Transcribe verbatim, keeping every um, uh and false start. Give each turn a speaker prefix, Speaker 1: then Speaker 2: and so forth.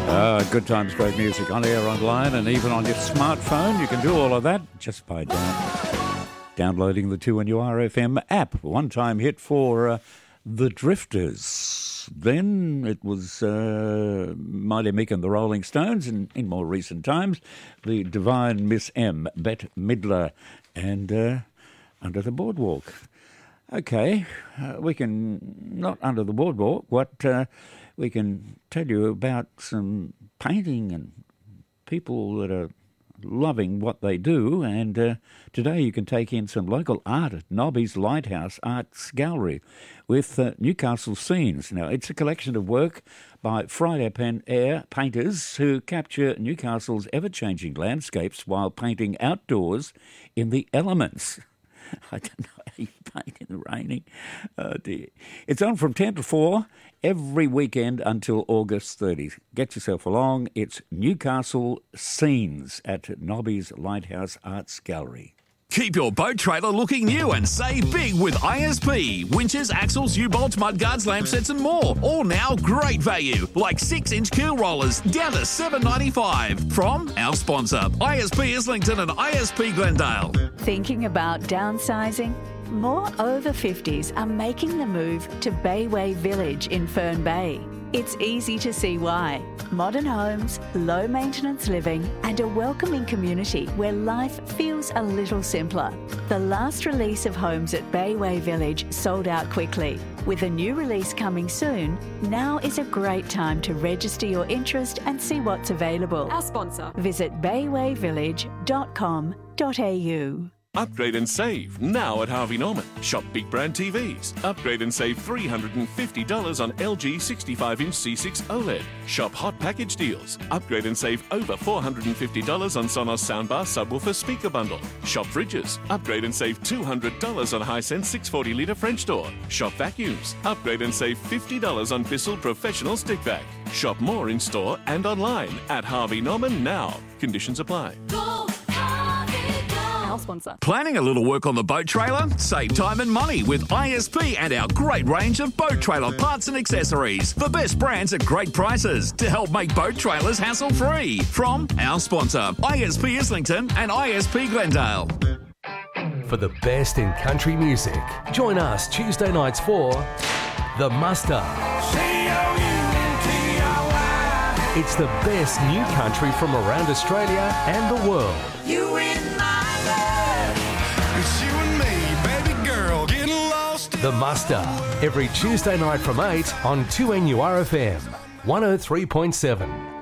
Speaker 1: Uh, good times, great music on air, online, and even on your smartphone. You can do all of that just by down, downloading the two N U R F M app. One-time hit for uh, The Drifters. Then it was uh, Mighty Mick and the Rolling Stones, and in more recent times, the Divine Miss M, Bette Midler, and uh, Under the Boardwalk. Okay, uh, we can, not Under the Boardwalk, what uh, we can tell you about some painting and people that are loving what they do, and uh, today you can take in some local art at Nobby's Lighthouse Arts Gallery with uh, Newcastle Scenes. Now, it's a collection of work by Friday Pen Air painters who capture Newcastle's ever-changing landscapes while painting outdoors in the elements. I don't know how you paint in the raining. Oh dear. It's on from ten to four every weekend until August thirtieth. Get yourself along. It's Newcastle Scenes at Nobby's Lighthouse Arts Gallery.
Speaker 2: Keep your boat trailer looking new and save big with I S P. Winches, axles, U-bolts, mudguards, lamp sets and more. All now great value, like six inch keel rollers down to seven dollars ninety-five from our sponsor, I S P Islington and I S P Glendale.
Speaker 3: Thinking about downsizing? More over fifties are making the move to Bayway Village in Fern Bay. It's easy to see why. Modern homes, low maintenance living, and a welcoming community where life feels a little simpler. The last release of homes at Bayway Village sold out quickly. With a new release coming soon, now is a great time to register your interest and see what's available.
Speaker 4: Our sponsor.
Speaker 3: Visit bayway village dot com dot a u.
Speaker 5: Upgrade and save now at Harvey Norman. Shop big brand T Vs. Upgrade and save three hundred fifty dollars on L G sixty-five inch C six OLED. Shop hot package deals. Upgrade and save over four hundred fifty dollars on Sonos soundbar subwoofer speaker bundle. Shop fridges. Upgrade and save two hundred dollars on Hisense six hundred forty litre French door. Shop vacuums. Upgrade and save fifty dollars on Bissell Professional Stick Vac. Shop more in store and online at Harvey Norman now. Conditions apply.
Speaker 4: Go, Our sponsor.
Speaker 2: Planning a little work on the boat trailer? Save time and money with I S P and our great range of boat trailer parts and accessories. The best brands at great prices to help make boat trailers hassle-free. From our sponsor, I S P Islington and I S P Glendale.
Speaker 6: For the best in country music, join us Tuesday nights for The Muster. It's the best new country from around Australia and the world.
Speaker 7: You in my life. It's you and me, baby girl, getting lost.
Speaker 6: The Muster, every Tuesday night from eight on two N U R F M, one oh three point seven.